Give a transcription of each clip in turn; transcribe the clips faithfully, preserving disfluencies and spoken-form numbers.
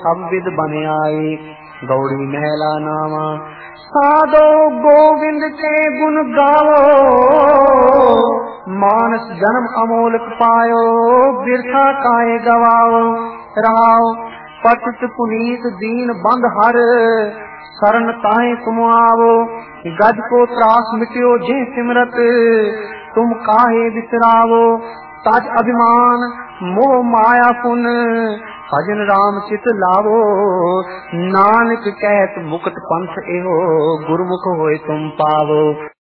सब विद बन आए। गौड़ी महला नामा साधो गोविंद के गुण गावो, मानस जन्म अमोलक पायो, बिरथा काए गवाओ। राव पतित पुनीत दीन बंद हर, शरण ताहे तुम आवो। गज को त्रास मिट्यो जे सिमरत, तुम काहे बिसरावो। तज अभिमान मोह माया पुन, भजन राम चित लावो। नानक कहत मुक्त पंथ एहो, गुरमुख होए तुम पावो।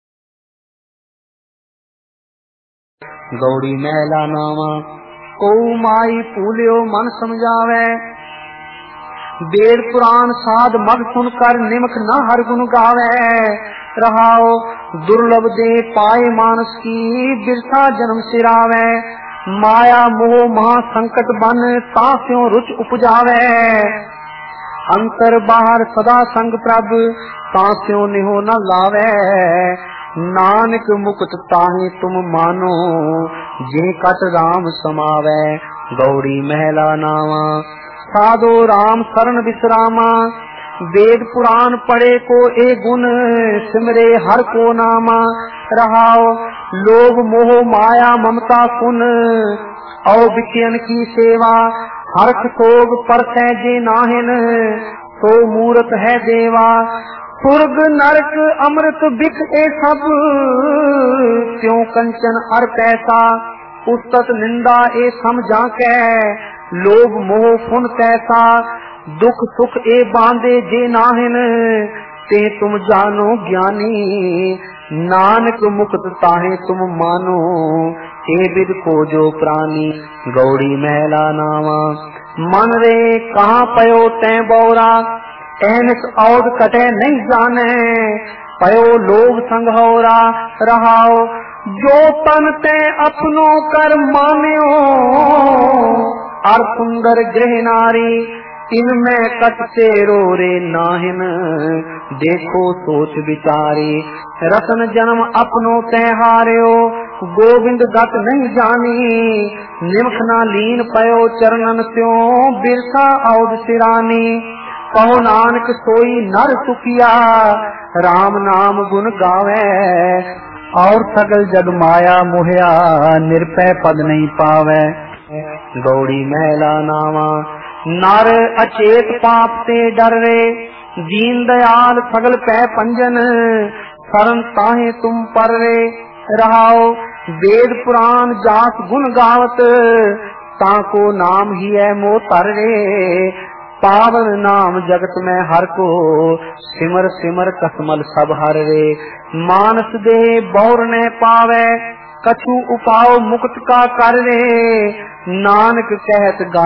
गौड़ी महला नामा को माई पूलियो मन समझावे, वेद पुराण साध मग सुन कर निमक न हर गुण गावे। रहाओ दुर्लभ दे पाए मानस की, बिरसा जन्म सिरावे। माया मोह महा संकट बन, तास्यों रुच उपजावे। अंतर बाहर सदा संग प्रभ, तास्यों निहो न लावे। नानक मुकुट ताहि तुम मानो, जे कट राम समावे। गौड़ी महला नामा साधो राम शरण विश्रामा, वेद पुराण पढ़े को ए गुण, सिमरे हर को नामा। रहाओ लोभ मोह माया ममता कुन, औ विषयन की सेवा। हर्ष सोग परसै जे नाहिन, तो मूरत है देवा। सुर्ग नरक अमृत बिख ए सब, त्यों कंचन अर पैसा। उस्तत निंदा ए समझा कै, लोभ मोह फुन कैसा। दुख सुख ए बांधे जे नाहिन, ते तुम जानो ज्ञानी। नानक मुक्त ताहे तुम मानो, ए विद को जो प्राणी। गौड़ी महला नामा मन रे कहाँ पयो तै बौरा, ऐनक औद कटे नहीं जाने। पयो लोभ संघौरा। रहाओ जो तन ते अपनो कर मान्यो, अर सुंदर गृह नारी। इनमें कटते रो रे नाहिन, देखो सोच विचारी। रतन जन्म अपनो ते हार्यो, गोविंद गत नहीं जानी। निमख ना लीन पयो चरणन त्यों, बिरसा औद सिरानी। कहो नानक सोई नर सुखिया, राम नाम गुण गावे। और सगल जग माया मोहया, निरपै पद नहीं पावे। गौड़ी महला नामा नर अचेत पाप से डर रे, दीन दयाल सगल पै पंजन। शरण ताहे तुम पर रे। रहाओ वेद पुराण जास गुण गावत, ताको नाम ही है मो तर रे। पावन नाम जगत में हर को, सिमर सिमर कसमल सब हर रे। मानस दे बौर ने पावे, कछु उपाओ मुक्त का कर रे। नानक कहत गा